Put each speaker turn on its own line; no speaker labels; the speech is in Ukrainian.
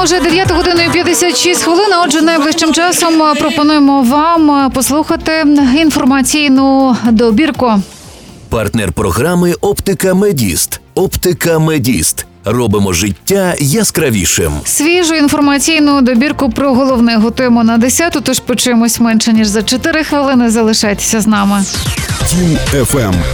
вже 9 година і 56 хвилин. Отже, найближчим часом пропонуємо вам послухати інформаційну добірку.
Партнер програми «Оптика Медіст». «Оптика Медіст». Робимо життя яскравішим.
Свіжу інформаційну добірку про головне готуємо на 10-ту, тож почуємось менше ніж за 4 хвилини. Залишайтеся з нами.
Тім FM